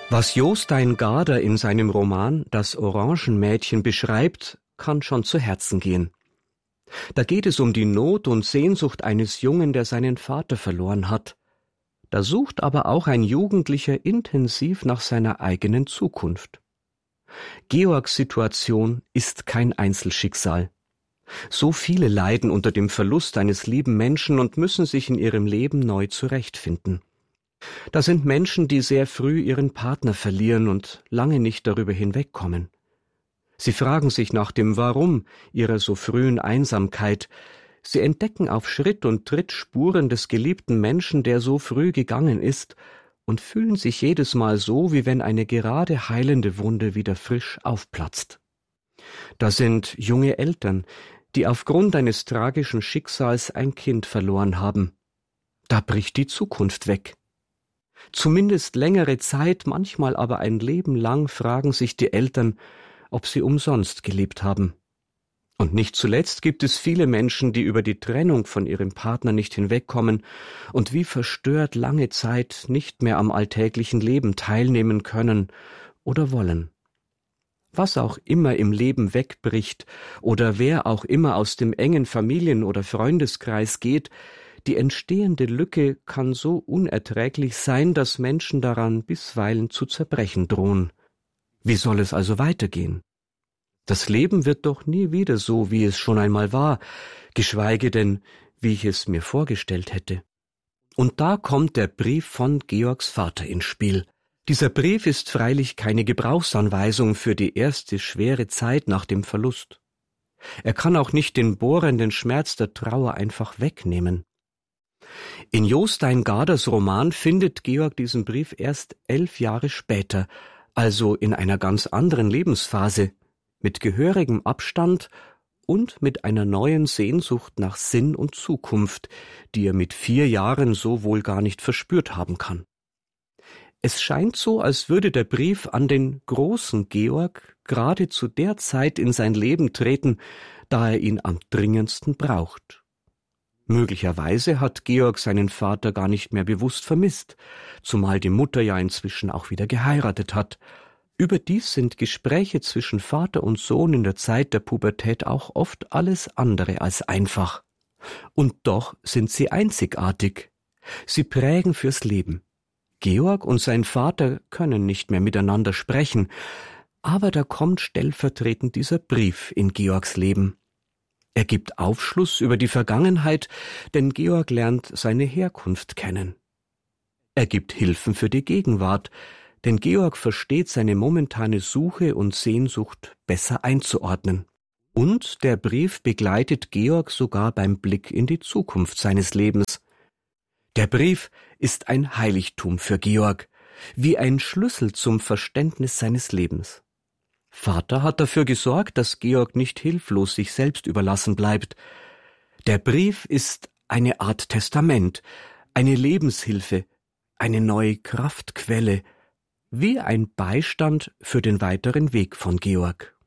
Was Jostein Gaarder in seinem Roman »Das Orangenmädchen« beschreibt, kann schon zu Herzen gehen. Da geht es um die Not und Sehnsucht eines Jungen, der seinen Vater verloren hat. Da sucht aber auch ein Jugendlicher intensiv nach seiner eigenen Zukunft. Georgs Situation ist kein Einzelschicksal. So viele leiden unter dem Verlust eines lieben Menschen und müssen sich in ihrem Leben neu zurechtfinden. Da sind Menschen, die sehr früh ihren Partner verlieren und lange nicht darüber hinwegkommen. Sie fragen sich nach dem Warum ihrer so frühen Einsamkeit. Sie entdecken auf Schritt und Tritt Spuren des geliebten Menschen, der so früh gegangen ist, und fühlen sich jedes Mal so, wie wenn eine gerade heilende Wunde wieder frisch aufplatzt. Da sind junge Eltern, die aufgrund eines tragischen Schicksals ein Kind verloren haben. Da bricht die Zukunft weg. Zumindest längere Zeit, manchmal aber ein Leben lang fragen sich die Eltern, ob sie umsonst gelebt haben. Und nicht zuletzt gibt es viele Menschen, die über die Trennung von ihrem Partner nicht hinwegkommen und wie verstört lange Zeit nicht mehr am alltäglichen Leben teilnehmen können oder wollen. Was auch immer im Leben wegbricht oder wer auch immer aus dem engen Familien- oder Freundeskreis geht, die entstehende Lücke kann so unerträglich sein, dass Menschen daran bisweilen zu zerbrechen drohen. Wie soll es also weitergehen? Das Leben wird doch nie wieder so, wie es schon einmal war, geschweige denn, wie ich es mir vorgestellt hätte. Und da kommt der Brief von Georgs Vater ins Spiel. Dieser Brief ist freilich keine Gebrauchsanweisung für die erste schwere Zeit nach dem Verlust. Er kann auch nicht den bohrenden Schmerz der Trauer einfach wegnehmen. In Jostein Gaarders Roman findet Georg diesen Brief erst 11 Jahre später, also in einer ganz anderen Lebensphase, mit gehörigem Abstand und mit einer neuen Sehnsucht nach Sinn und Zukunft, die er mit 4 Jahren so wohl gar nicht verspürt haben kann. Es scheint so, als würde der Brief an den großen Georg gerade zu der Zeit in sein Leben treten, da er ihn am dringendsten braucht. Möglicherweise hat Georg seinen Vater gar nicht mehr bewusst vermisst, zumal die Mutter ja inzwischen auch wieder geheiratet hat. Überdies sind Gespräche zwischen Vater und Sohn in der Zeit der Pubertät auch oft alles andere als einfach. Und doch sind sie einzigartig. Sie prägen fürs Leben. Georg und sein Vater können nicht mehr miteinander sprechen, aber da kommt stellvertretend dieser Brief in Georgs Leben. Er gibt Aufschluss über die Vergangenheit, denn Georg lernt seine Herkunft kennen. Er gibt Hilfen für die Gegenwart, denn Georg versteht seine momentane Suche und Sehnsucht besser einzuordnen. Und der Brief begleitet Georg sogar beim Blick in die Zukunft seines Lebens. Der Brief ist ein Heiligtum für Georg, wie ein Schlüssel zum Verständnis seines Lebens. Vater hat dafür gesorgt, dass Georg nicht hilflos sich selbst überlassen bleibt. Der Brief ist eine Art Testament, eine Lebenshilfe, eine neue Kraftquelle, wie ein Beistand für den weiteren Weg von Georg.